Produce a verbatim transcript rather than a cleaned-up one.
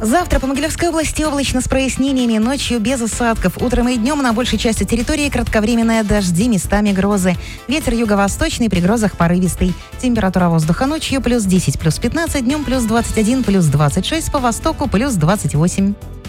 Завтра по Могилевской области облачно с прояснениями, ночью без осадков. Утром и днем на большей части территории кратковременные дожди, местами грозы. Ветер юго-восточный, при грозах порывистый. Температура воздуха ночью плюс десять, плюс пятнадцать, днем плюс двадцать один, плюс двадцать шесть, по востоку плюс двадцать восемь.